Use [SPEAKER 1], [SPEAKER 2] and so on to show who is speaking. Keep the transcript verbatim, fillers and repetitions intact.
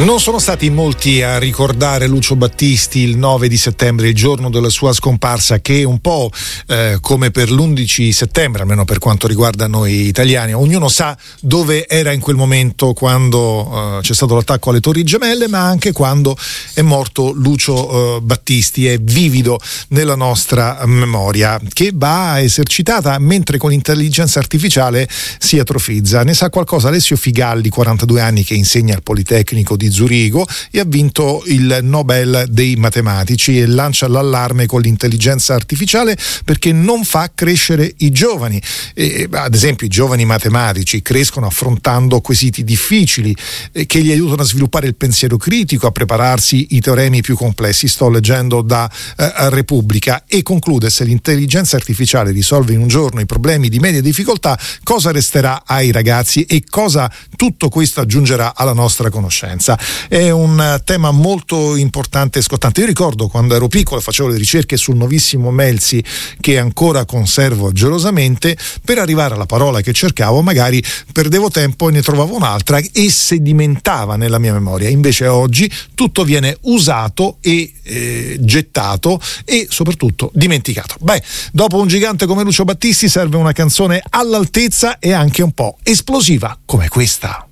[SPEAKER 1] Non sono stati molti a ricordare Lucio Battisti il nove di settembre, il giorno della sua scomparsa, che un po' eh, come per l'undici settembre, almeno per quanto riguarda noi italiani, ognuno sa dove era in quel momento quando eh, c'è stato l'attacco alle Torri Gemelle, ma anche quando è morto Lucio eh, Battisti. È vivido nella nostra memoria, che va esercitata mentre con l'intelligenza artificiale si atrofizza. Ne sa qualcosa Alessio Figalli, quarantadue anni, che insegna al Politecnico di Zurigo e ha vinto il Nobel dei matematici, e lancia l'allarme con l'intelligenza artificiale perché non fa crescere i giovani. E, ad esempio, i giovani matematici crescono affrontando quesiti difficili eh, che gli aiutano a sviluppare il pensiero critico, a prepararsi i teoremi più complessi. Sto leggendo da eh, Repubblica, e conclude: se l'intelligenza artificiale risolve in un giorno i problemi di media difficoltà, cosa resterà ai ragazzi e cosa tutto questo aggiungerà alla nostra conoscenza? È un tema molto importante e scottante. Io ricordo quando ero piccolo e facevo le ricerche sul nuovissimo Melzi, che ancora conservo gelosamente, per arrivare alla parola che cercavo magari perdevo tempo e ne trovavo un'altra e sedimentava nella mia memoria. Invece oggi tutto viene usato e eh, gettato e soprattutto dimenticato. Beh, dopo un gigante come Lucio Battisti serve una canzone all'altezza e anche un po' esplosiva come questa.